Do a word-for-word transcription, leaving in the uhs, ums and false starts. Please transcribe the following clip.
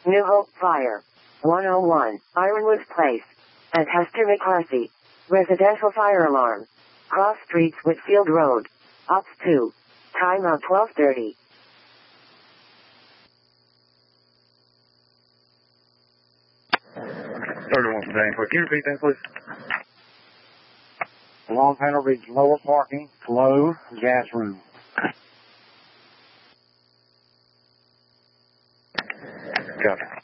New Hope Fire. one oh one, Ironwood Place. At Hester McCarthy. Residential fire alarm. Cross Streets, Whitfield Road. Ops two. Time out twelve thirty. thirty-one, James. Can you repeat that, please? Along Panel Ridge, lower parking, low, gas room. Copy.